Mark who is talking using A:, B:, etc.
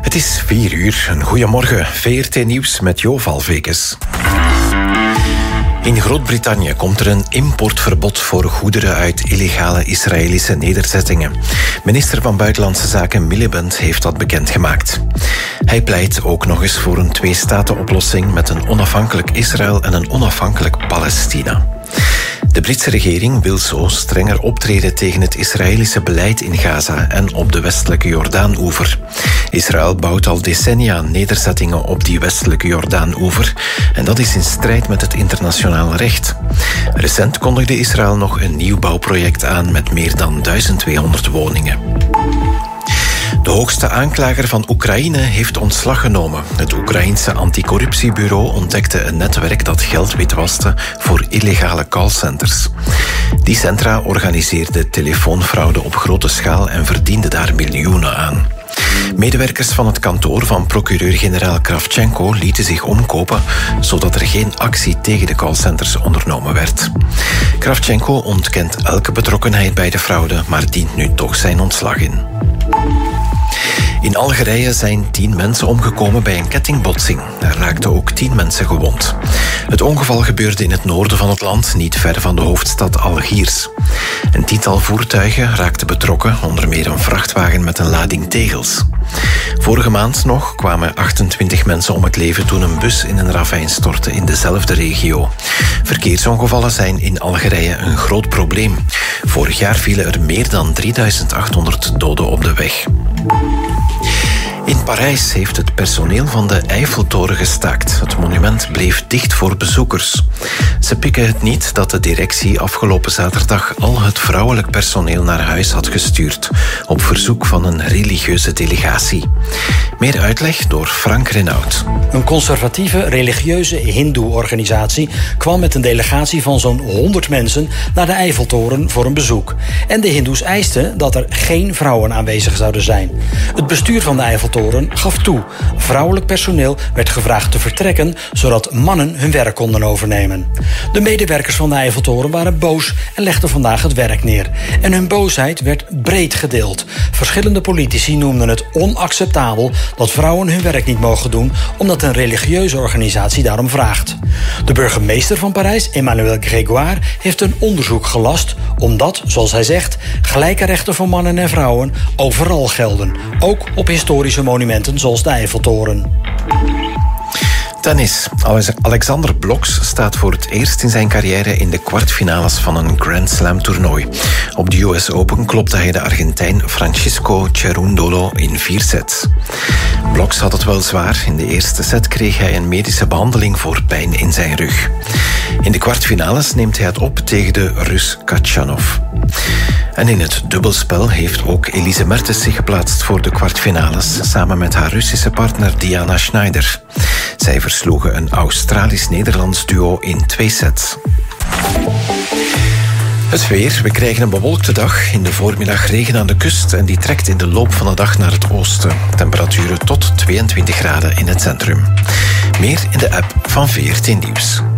A: Het is 4:00. Een goeiemorgen. VRT Nieuws met Jo Valvekes. In Groot-Brittannië komt er een importverbod voor goederen uit illegale Israëlische nederzettingen. Minister van Buitenlandse Zaken Miliband heeft dat bekendgemaakt. Hij pleit ook nog eens voor een twee-staten-oplossing met een onafhankelijk Israël en een onafhankelijk Palestina. De Britse regering wil zo strenger optreden tegen het Israëlische beleid in Gaza en op de westelijke Jordaan-oever. Israël bouwt al decennia nederzettingen op die westelijke Jordaan-oever en dat is in strijd met het internationaal recht. Recent kondigde Israël nog een nieuw bouwproject aan met meer dan 1200 woningen. De hoogste aanklager van Oekraïne heeft ontslag genomen. Het Oekraïense anticorruptiebureau ontdekte een netwerk dat geld witwaste voor illegale callcenters. Die centra organiseerden telefoonfraude op grote schaal en verdienden daar miljoenen aan. Medewerkers van het kantoor van procureur-generaal Kravchenko lieten zich omkopen, zodat er geen actie tegen de callcenters ondernomen werd. Kravchenko ontkent elke betrokkenheid bij de fraude, maar dient nu toch zijn ontslag in. In Algerije zijn 10 mensen omgekomen bij een kettingbotsing. Er raakten ook 10 mensen gewond. Het ongeval gebeurde in het noorden van het land, niet ver van de hoofdstad Algiers. Een 10-tal voertuigen raakten betrokken, onder meer een vrachtwagen met een lading tegels. Vorige maand nog kwamen 28 mensen om het leven toen een bus in een ravijn stortte in dezelfde regio. Verkeersongevallen zijn in Algerije een groot probleem. Vorig jaar vielen er meer dan 3800 doden op de weg. In Parijs heeft het personeel van de Eiffeltoren gestaakt. Het monument bleef dicht voor bezoekers. Ze pikken het niet dat de directie afgelopen zaterdag al het vrouwelijk personeel naar huis had gestuurd, op verzoek van een religieuze delegatie. Meer uitleg door Frank Renaud.
B: Een conservatieve religieuze hindoe-organisatie kwam met een delegatie van zo'n 100 mensen naar de Eiffeltoren voor een bezoek. En de hindoes eisten dat er geen vrouwen aanwezig zouden zijn. Het bestuur van de Eiffeltoren gaf toe. Vrouwelijk personeel werd gevraagd te vertrekken, zodat mannen hun werk konden overnemen. De medewerkers van de Eiffeltoren waren boos en legden vandaag het werk neer. En hun boosheid werd breed gedeeld. Verschillende politici noemden het onacceptabel dat vrouwen hun werk niet mogen doen, omdat een religieuze organisatie daarom vraagt. De burgemeester van Parijs, Emmanuel Grégoire, heeft een onderzoek gelast, omdat, zoals hij zegt, gelijke rechten voor mannen en vrouwen overal gelden. Ook op historische monumenten zoals de Eiffeltoren.
A: Tennis. Alexander Bloks staat voor het eerst in zijn carrière in de kwartfinales van een Grand Slam toernooi. Op de US Open klopte hij de Argentijn Francisco Cerundolo in 4 sets. Bloks had het wel zwaar. In de eerste set kreeg hij een medische behandeling voor pijn in zijn rug. In de kwartfinales neemt hij het op tegen de Rus Khachanov. En in het dubbelspel heeft ook Elise Mertens zich geplaatst voor de kwartfinales, samen met haar Russische partner Diana Schneider. Zij versloegen een Australisch-Nederlands duo in 2 sets. Het weer. We krijgen een bewolkte dag. In de voormiddag regen aan de kust en die trekt in de loop van de dag naar het oosten. Temperaturen tot 22 graden in het centrum. Meer in de app van VRT Nieuws.